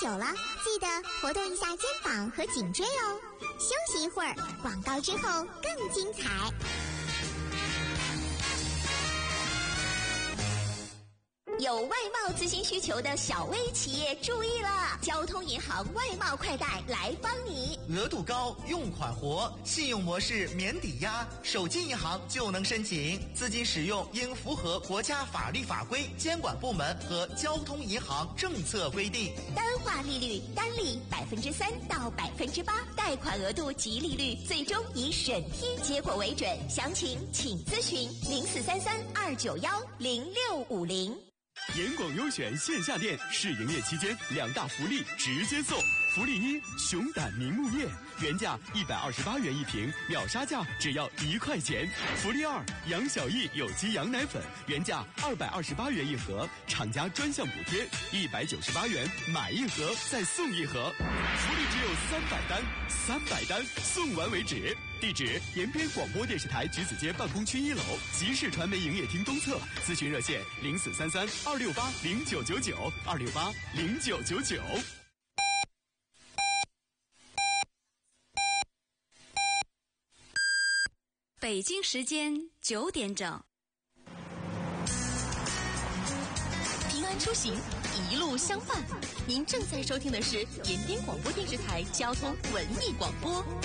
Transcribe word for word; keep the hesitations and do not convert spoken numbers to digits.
手了，记得活动一下肩膀和颈椎哦。休息一会儿，广告之后更精彩。有外贸资金需求的小微企业注意了，交通银行外贸快贷来帮你。 额度高，用款活，信用模式免抵押，手机银行就能申请。资金使用应符合国家法律法规、监管部门和交通银行政策规定。 单化利率单利百分之三到百分之八，贷款额度及利率最终以审批结果为准。详情请咨询零四三三二九幺零六五零。 盐广优选线下店试营业期间，两大福利直接送。福利一：熊胆明目叶，原价一百二十八元一瓶，秒杀价只要一块钱。福利二：杨小艺有机羊奶粉，原价二百二十八元一盒，厂家专项补贴一百九十八元，买一盒再送一盒。福利只有三百单，三百单送完为止。地址：延边广播电视台橘子街办公区一楼，集市传媒营业厅东侧。咨询热线：零四三三二六八零九九九二六八零九九九。 北京时间九点整。 平安出行，一路相伴。您正在收听的是延边广播电视台交通文艺广播。